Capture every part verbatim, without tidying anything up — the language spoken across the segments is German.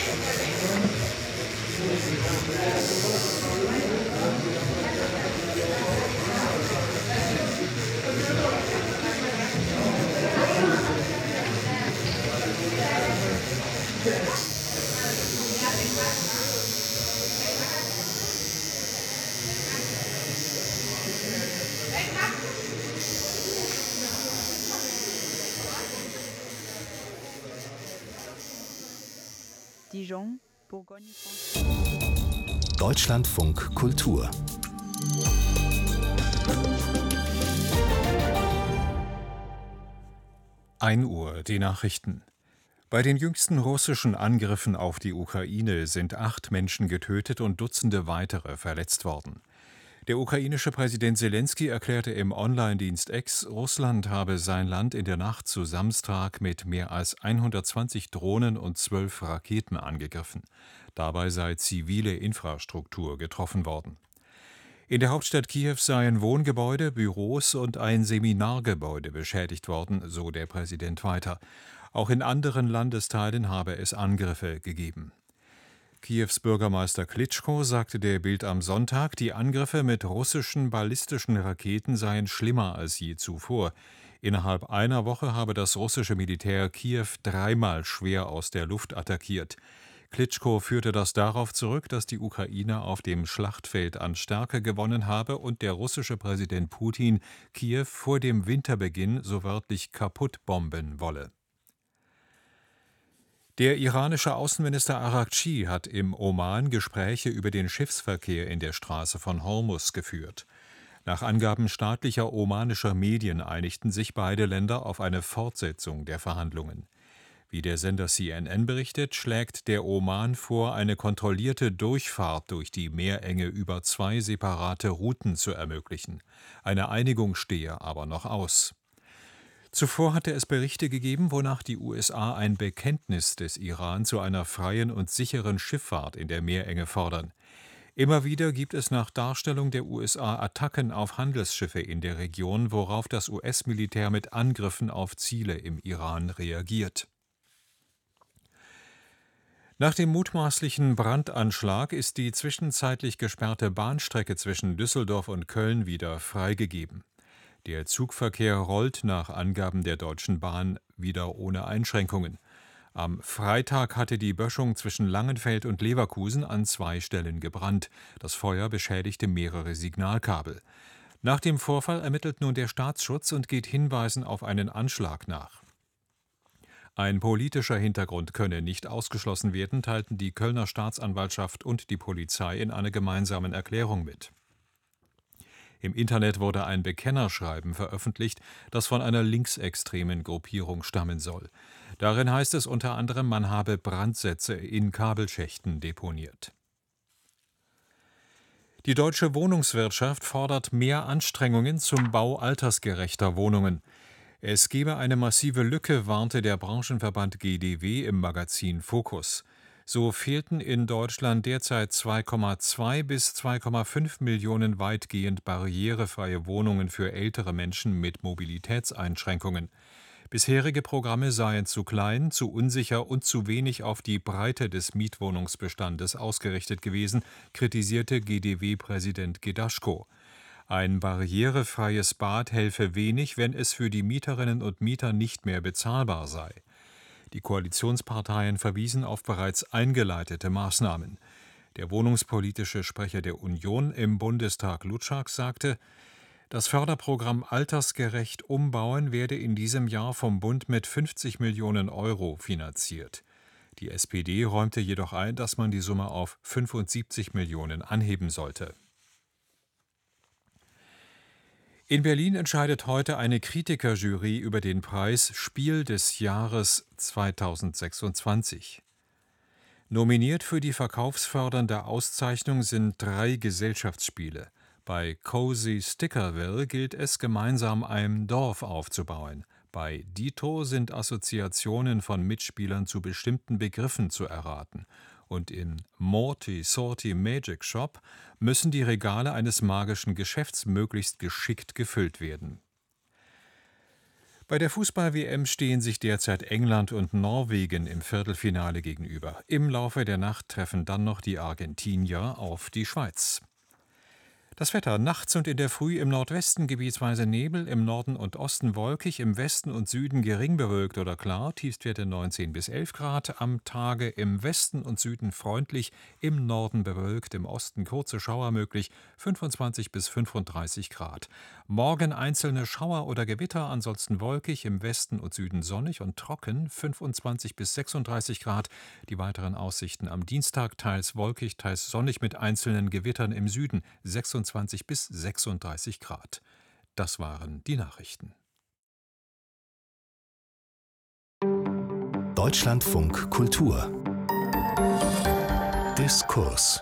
Dijon, Bourgogne. Deutschlandfunk Kultur. ein Uhr, die Nachrichten. Bei den jüngsten russischen Angriffen auf die Ukraine sind acht Menschen getötet und Dutzende weitere verletzt worden. Der ukrainische Präsident Selenskyj erklärte im Online-Dienst X, Russland habe sein Land in der Nacht zu Samstag mit mehr als hundertzwanzig Drohnen und zwölf Raketen angegriffen. Dabei sei zivile Infrastruktur getroffen worden. In der Hauptstadt Kiew seien Wohngebäude, Büros und ein Seminargebäude beschädigt worden, so der Präsident weiter. Auch in anderen Landesteilen habe es Angriffe gegeben. Kiews Bürgermeister Klitschko sagte der Bild am Sonntag, die Angriffe mit russischen ballistischen Raketen seien schlimmer als je zuvor. Innerhalb einer Woche habe das russische Militär Kiew dreimal schwer aus der Luft attackiert. Klitschko führte das darauf zurück, dass die Ukraine auf dem Schlachtfeld an Stärke gewonnen habe und der russische Präsident Putin Kiew vor dem Winterbeginn so wörtlich kaputtbomben wolle. Der iranische Außenminister Araghchi hat im Oman Gespräche über den Schiffsverkehr in der Straße von Hormuz geführt. Nach Angaben staatlicher omanischer Medien einigten sich beide Länder auf eine Fortsetzung der Verhandlungen. Wie der Sender C N N berichtet, schlägt der Oman vor, eine kontrollierte Durchfahrt durch die Meerenge über zwei separate Routen zu ermöglichen. Eine Einigung stehe aber noch aus. Zuvor hatte es Berichte gegeben, wonach die U S A ein Bekenntnis des Iran zu einer freien und sicheren Schifffahrt in der Meerenge fordern. Immer wieder gibt es nach Darstellung der U S A Attacken auf Handelsschiffe in der Region, worauf das U S-Militär mit Angriffen auf Ziele im Iran reagiert. Nach dem mutmaßlichen Brandanschlag ist die zwischenzeitlich gesperrte Bahnstrecke zwischen Düsseldorf und Köln wieder freigegeben. Der Zugverkehr rollt nach Angaben der Deutschen Bahn wieder ohne Einschränkungen. Am Freitag hatte die Böschung zwischen Langenfeld und Leverkusen an zwei Stellen gebrannt. Das Feuer beschädigte mehrere Signalkabel. Nach dem Vorfall ermittelt nun der Staatsschutz und geht Hinweisen auf einen Anschlag nach. Ein politischer Hintergrund könne nicht ausgeschlossen werden, teilten die Kölner Staatsanwaltschaft und die Polizei in einer gemeinsamen Erklärung mit. Im Internet wurde ein Bekennerschreiben veröffentlicht, das von einer linksextremen Gruppierung stammen soll. Darin heißt es unter anderem, man habe Brandsätze in Kabelschächten deponiert. Die deutsche Wohnungswirtschaft fordert mehr Anstrengungen zum Bau altersgerechter Wohnungen. Es gebe eine massive Lücke, warnte der Branchenverband G D W im Magazin Focus. So fehlten in Deutschland derzeit zwei Komma zwei bis zwei Komma fünf Millionen weitgehend barrierefreie Wohnungen für ältere Menschen mit Mobilitätseinschränkungen. Bisherige Programme seien zu klein, zu unsicher und zu wenig auf die Breite des Mietwohnungsbestandes ausgerichtet gewesen, kritisierte G D W-Präsident Gedaschko. Ein barrierefreies Bad helfe wenig, wenn es für die Mieterinnen und Mieter nicht mehr bezahlbar sei. Die Koalitionsparteien verwiesen auf bereits eingeleitete Maßnahmen. Der wohnungspolitische Sprecher der Union im Bundestag Lutschak sagte, das Förderprogramm Altersgerecht Umbauen werde in diesem Jahr vom Bund mit fünfzig Millionen Euro finanziert. Die S P D räumte jedoch ein, dass man die Summe auf fünfundsiebzig Millionen anheben sollte. In Berlin entscheidet heute eine Kritikerjury über den Preis Spiel des Jahres zweitausendsechsundzwanzig. Nominiert für die verkaufsfördernde Auszeichnung sind drei Gesellschaftsspiele. Bei Cozy Stickerville gilt es, gemeinsam ein Dorf aufzubauen. Bei Dito sind Assoziationen von Mitspielern zu bestimmten Begriffen zu erraten. Und in Morty Sorty Magic Shop müssen die Regale eines magischen Geschäfts möglichst geschickt gefüllt werden. Bei der Fußball-W M stehen sich derzeit England und Norwegen im Viertelfinale gegenüber. Im Laufe der Nacht treffen dann noch die Argentinier auf die Schweiz. Das Wetter: nachts und in der Früh im Nordwesten gebietsweise Nebel, im Norden und Osten wolkig, im Westen und Süden gering bewölkt oder klar, Tiefstwerte neunzehn bis elf Grad, am Tage im Westen und Süden freundlich, im Norden bewölkt, im Osten kurze Schauer möglich, fünfundzwanzig bis fünfunddreißig Grad. Morgen einzelne Schauer oder Gewitter, ansonsten wolkig, im Westen und Süden sonnig und trocken, fünfundzwanzig bis sechsunddreißig Grad. Die weiteren Aussichten: am Dienstag teils wolkig, teils sonnig mit einzelnen Gewittern im Süden, sechsundzwanzig bis sechsunddreißig Grad. Das waren die Nachrichten. Deutschlandfunk Kultur Diskurs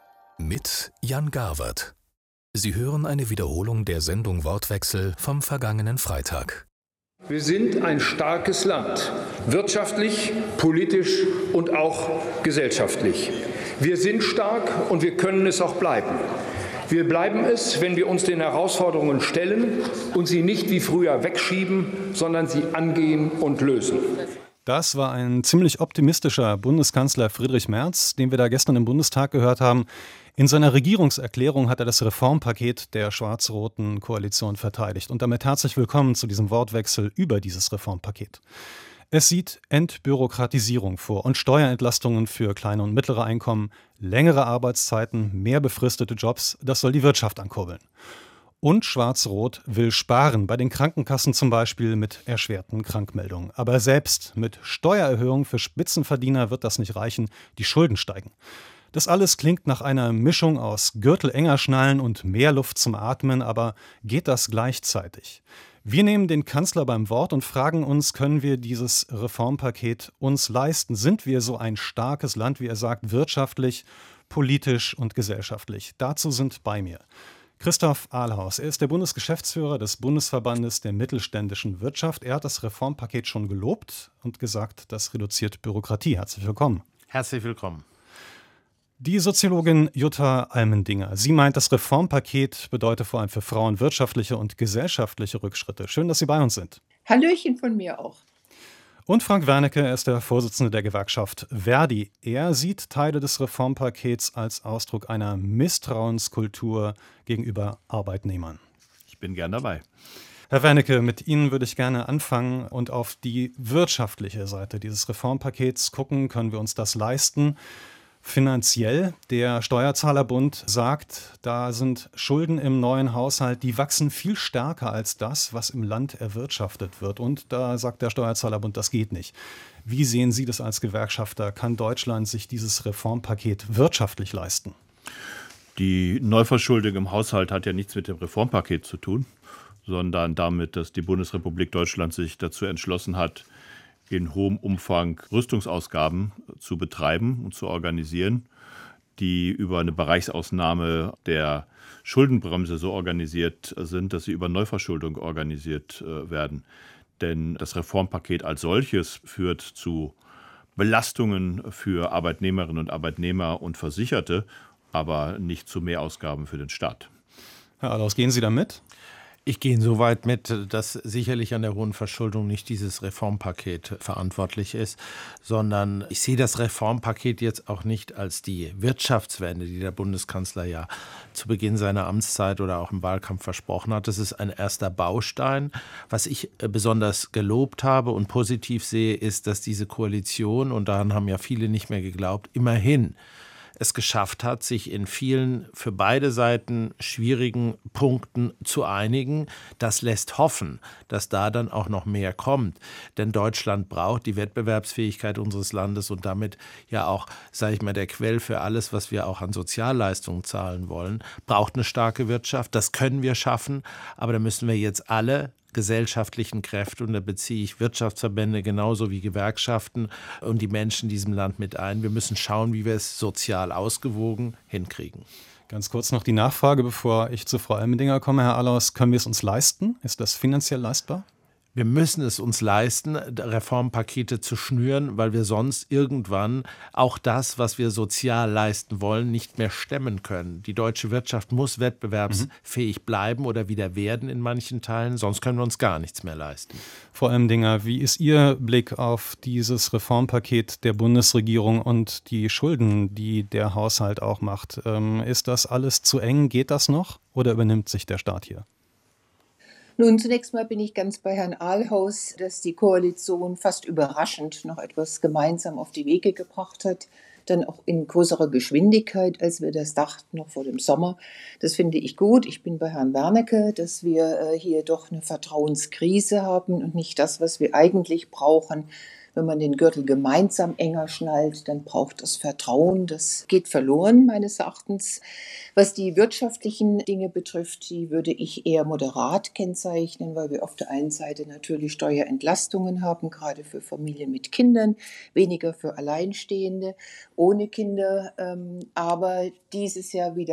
mit Jan Garwert. Sie hören eine Wiederholung der Sendung Wortwechsel vom vergangenen Freitag. Wir sind ein starkes Land, wirtschaftlich, politisch und auch gesellschaftlich. Wir sind stark und wir können es auch bleiben. Wir bleiben es, wenn wir uns den Herausforderungen stellen und sie nicht wie früher wegschieben, sondern sie angehen und lösen. Das war ein ziemlich optimistischer Bundeskanzler Friedrich Merz, den wir da gestern im Bundestag gehört haben. In seiner Regierungserklärung hat er das Reformpaket der schwarz-roten Koalition verteidigt. Und damit herzlich willkommen zu diesem Wortwechsel über dieses Reformpaket. Es sieht Entbürokratisierung vor und Steuerentlastungen für kleine und mittlere Einkommen, längere Arbeitszeiten, mehr befristete Jobs. Das soll die Wirtschaft ankurbeln. Und Schwarz-Rot will sparen, bei den Krankenkassen zum Beispiel mit erschwerten Krankmeldungen. Aber selbst mit Steuererhöhungen für Spitzenverdiener wird das nicht reichen, die Schulden steigen. Das alles klingt nach einer Mischung aus Gürtel enger schnallen und mehr Luft zum Atmen, aber geht das gleichzeitig? Wir nehmen den Kanzler beim Wort und fragen uns, können wir dieses Reformpaket uns leisten? Sind wir so ein starkes Land, wie er sagt, wirtschaftlich, politisch und gesellschaftlich? Dazu sind bei mir Christoph Ahlhaus. Er ist der Bundesgeschäftsführer des Bundesverbandes der mittelständischen Wirtschaft. Er hat das Reformpaket schon gelobt und gesagt, das reduziert Bürokratie. Herzlich willkommen. Herzlich willkommen. Die Soziologin Jutta Almendinger. Sie meint, das Reformpaket bedeutet vor allem für Frauen wirtschaftliche und gesellschaftliche Rückschritte. Schön, dass Sie bei uns sind. Hallöchen von mir auch. Und Frank Wernicke, er ist der Vorsitzende der Gewerkschaft Verdi. Er sieht Teile des Reformpakets als Ausdruck einer Misstrauenskultur gegenüber Arbeitnehmern. Ich bin gern dabei. Herr Wernicke, mit Ihnen würde ich gerne anfangen und auf die wirtschaftliche Seite dieses Reformpakets gucken. Können wir uns das leisten? Finanziell, der Steuerzahlerbund sagt, da sind Schulden im neuen Haushalt, die wachsen viel stärker als das, was im Land erwirtschaftet wird. Und da sagt der Steuerzahlerbund, das geht nicht. Wie sehen Sie das als Gewerkschafter? Kann Deutschland sich dieses Reformpaket wirtschaftlich leisten? Die Neuverschuldung im Haushalt hat ja nichts mit dem Reformpaket zu tun, sondern damit, dass die Bundesrepublik Deutschland sich dazu entschlossen hat, in hohem Umfang Rüstungsausgaben zu betreiben und zu organisieren, die über eine Bereichsausnahme der Schuldenbremse so organisiert sind, dass sie über Neuverschuldung organisiert werden. Denn das Reformpaket als solches führt zu Belastungen für Arbeitnehmerinnen und Arbeitnehmer und Versicherte, aber nicht zu Mehrausgaben für den Staat. Herr Ahlhaus, gehen Sie da mit? Ich gehe insoweit mit, dass sicherlich an der hohen Verschuldung nicht dieses Reformpaket verantwortlich ist, sondern ich sehe das Reformpaket jetzt auch nicht als die Wirtschaftswende, die der Bundeskanzler ja zu Beginn seiner Amtszeit oder auch im Wahlkampf versprochen hat. Das ist ein erster Baustein. Was ich besonders gelobt habe und positiv sehe, ist, dass diese Koalition, und daran haben ja viele nicht mehr geglaubt, immerhin es geschafft hat, sich in vielen für beide Seiten schwierigen Punkten zu einigen. Das lässt hoffen, dass da dann auch noch mehr kommt. Denn Deutschland braucht die Wettbewerbsfähigkeit unseres Landes und damit ja auch, sage ich mal, der Quell für alles, was wir auch an Sozialleistungen zahlen wollen, braucht eine starke Wirtschaft. Das können wir schaffen, aber da müssen wir jetzt alle gesellschaftlichen Kräfte, und da beziehe ich Wirtschaftsverbände genauso wie Gewerkschaften und die Menschen in diesem Land mit ein. Wir müssen schauen, wie wir es sozial ausgewogen hinkriegen. Ganz kurz noch die Nachfrage, bevor ich zu Frau Almendinger komme, Herr Ahlhaus. Können wir es uns leisten? Ist das finanziell leistbar? Wir müssen es uns leisten, Reformpakete zu schnüren, weil wir sonst irgendwann auch das, was wir sozial leisten wollen, nicht mehr stemmen können. Die deutsche Wirtschaft muss wettbewerbsfähig bleiben oder wieder werden in manchen Teilen, sonst können wir uns gar nichts mehr leisten. Frau Emdinger, wie ist Ihr Blick auf dieses Reformpaket der Bundesregierung und die Schulden, die der Haushalt auch macht? Ähm, ist das alles zu eng? Geht das noch oder übernimmt sich der Staat hier? Nun, zunächst mal bin ich ganz bei Herrn Ahlhaus, dass die Koalition fast überraschend noch etwas gemeinsam auf die Wege gebracht hat, dann auch in größerer Geschwindigkeit, als wir das dachten, noch vor dem Sommer. Das finde ich gut. Ich bin bei Herrn Wernicke, dass wir hier doch eine Vertrauenskrise haben und nicht das, was wir eigentlich brauchen. Wenn man den Gürtel gemeinsam enger schnallt, dann braucht es Vertrauen. Das geht verloren, meines Erachtens. Was die wirtschaftlichen Dinge betrifft, die würde ich eher moderat kennzeichnen, weil wir auf der einen Seite natürlich Steuerentlastungen haben, gerade für Familien mit Kindern, weniger für Alleinstehende, ohne Kinder. Aber dieses Jahr wieder